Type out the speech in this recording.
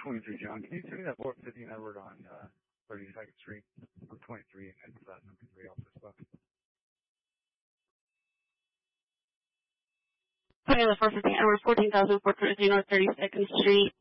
23, John. Can you send me that 415 Edward on 32nd Street? Or 23 and that's that number 3 also as well. Okay, the 415 Edward, 14,423 North 32nd Street.